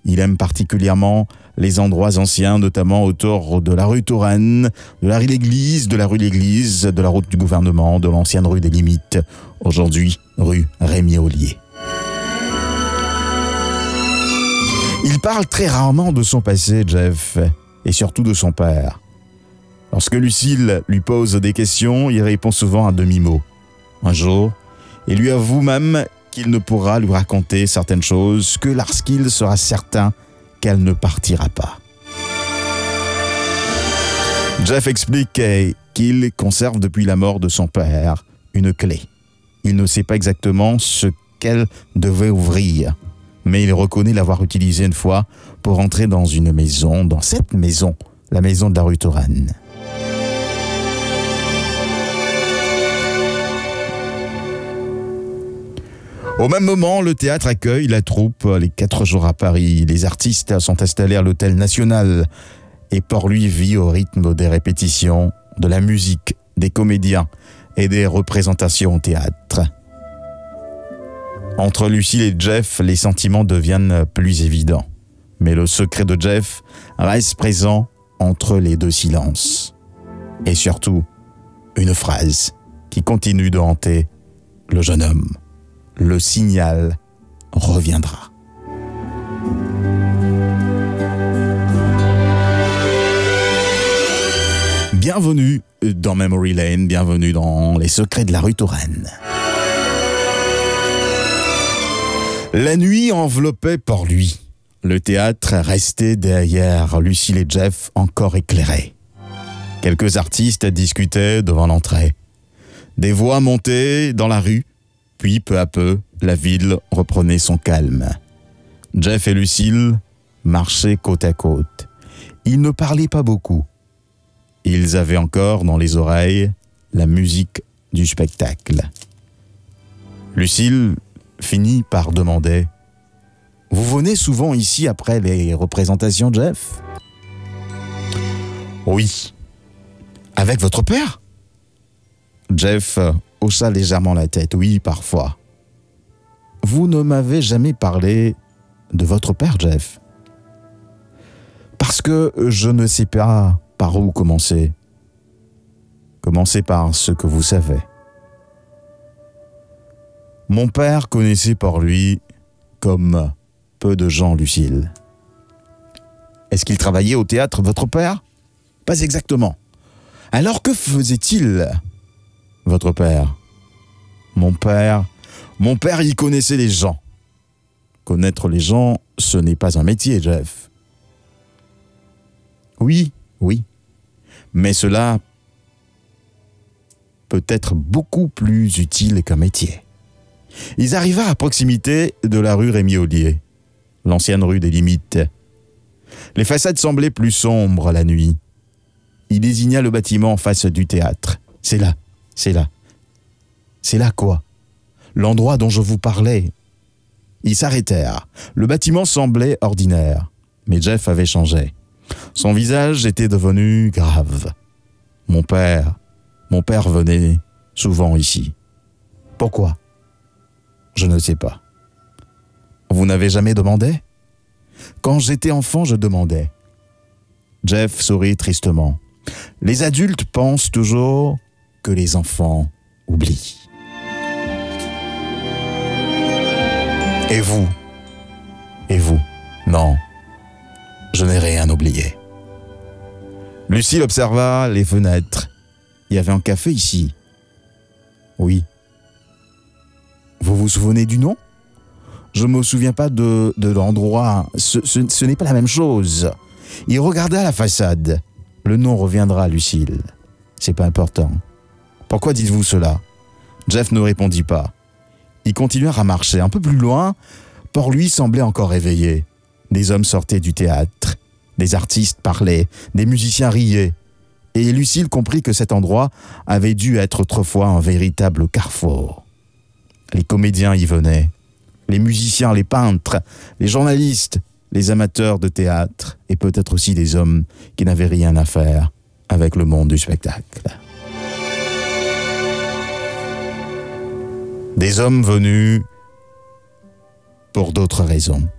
Il aime particulièrement les endroits anciens, notamment autour de la rue Touraine, de la rue L'Église, de la rue L'Église, de la route du gouvernement, de l'ancienne rue des Limites, aujourd'hui rue Rémy-Ollier. Il parle très rarement de son passé, Jeff, et surtout de son père. Lorsque Lucille lui pose des questions, il répond souvent à demi-mot. Un jour, il lui avoue même qu'il ne pourra lui raconter certaines choses que lorsqu'il sera certain qu'elle ne partira pas. Jeff explique qu'il conserve depuis la mort de son père une clé. Il ne sait pas exactement ce qu'elle devait ouvrir, mais il reconnaît l'avoir utilisée une fois pour entrer dans une maison, dans cette maison, la maison de la rue Touraine. Au même moment, le théâtre accueille la troupe les 4 jours à Paris. Les artistes sont installés à l'Hôtel National et Port-Louis vit au rythme des répétitions, de la musique, des comédiens et des représentations au théâtre. Entre Lucille et Jeff, les sentiments deviennent plus évidents. Mais le secret de Jeff reste présent entre les deux silences. Et surtout, une phrase qui continue de hanter le jeune homme. Le signal reviendra. Bienvenue dans Memory Lane, bienvenue dans les secrets de la rue Touraine. La nuit enveloppait Port-Louis. Le théâtre restait derrière Lucille et Jeff encore éclairé. Quelques artistes discutaient devant l'entrée. Des voix montaient dans la rue. Puis, peu à peu, la ville reprenait son calme. Jeff et Lucille marchaient côte à côte. Ils ne parlaient pas beaucoup. Ils avaient encore dans les oreilles la musique du spectacle. Lucille finit par demander « Vous venez souvent ici après les représentations, Jeff ?»« Oui. »« Avec votre père ?» Jeff haussa légèrement la tête. « Oui, parfois. »« Vous ne m'avez jamais parlé de votre père, Jeff. »« Parce que je ne sais pas par où commencer. Commencez par ce que vous savez. » Mon père connaissait Port-Louis comme peu de gens, Lucille. Est-ce qu'il travaillait au théâtre, votre père ? Pas exactement. Alors que faisait-il ? Votre père. Mon père, il connaissait les gens. Connaître les gens, ce n'est pas un métier, Jeff. Oui. Mais cela peut être beaucoup plus utile qu'un métier. Ils arriva à proximité de la rue Rémy-Ollier, l'ancienne rue des Limites. Les façades semblaient plus sombres la nuit. Il désigna le bâtiment en face du théâtre. C'est là. C'est là quoi ? L'endroit dont je vous parlais. Ils s'arrêtèrent. Le bâtiment semblait ordinaire, mais Jeff avait changé. Son visage était devenu grave. Mon père venait souvent ici. Pourquoi ? Je ne sais pas. Vous n'avez jamais demandé ? Quand j'étais enfant, je demandais. Jeff sourit tristement. Les adultes pensent toujours que les enfants oublient. Et vous ? Non, je n'ai rien oublié. Lucille observa les fenêtres. Il y avait un café ici. Oui. Vous vous souvenez du nom ? Je ne me souviens pas de l'endroit. Ce n'est pas la même chose. Il regarda la façade. Le nom reviendra, Lucille. C'est pas important. Pourquoi dites-vous cela ? Jeff ne répondit pas. Ils continuèrent à marcher. Un peu plus loin, Port-Louis semblait encore éveillé. Des hommes sortaient du théâtre. Des artistes parlaient. Des musiciens riaient. Et Lucille comprit que cet endroit avait dû être autrefois un véritable carrefour. Les comédiens y venaient. Les musiciens, les peintres, les journalistes, les amateurs de théâtre et peut-être aussi des hommes qui n'avaient rien à faire avec le monde du spectacle. Des hommes venus pour d'autres raisons.